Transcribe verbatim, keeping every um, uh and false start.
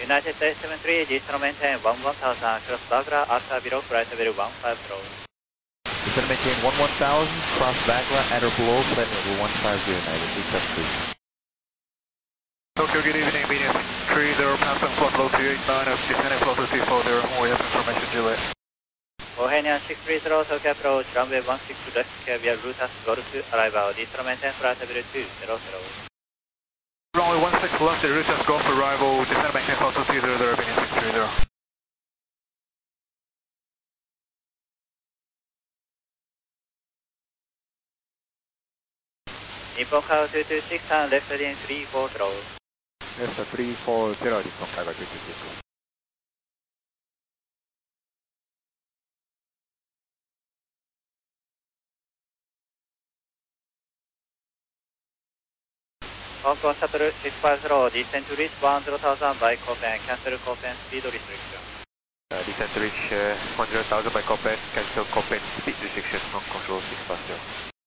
United eight seven three, Eastern maintain one one thousand, cross Bagla, after below, flight level one five zero. Eastern maintain one one thousand, cross Bagla, at or below, flight level one five zero, United eight seven three. Tokyo, good evening, Venus three zero, passing flight level two eight nine, descending flight level two four zero, we have information, Juliet. Ohanian six three zero, Tokyo approach, runway one six left, via Rutas Golf arrival, Eastern maintain flight level two zero zero. Runway one six left, Rutas Golf arrival, descend maintain flight level two zero zero, Venus six three zero. 日本カウtwo two six and left heading three four zero. Left three four zero, 日本カウtwo two six. Hong Kong Shuttle six five zero, descend to reach one zero thousand by Copen, cancel Copen speed restriction. Uh, descend to reach uh, one zero thousand by Copen, cancel Copen speed restriction, Hong Kong Shuttle six five zero.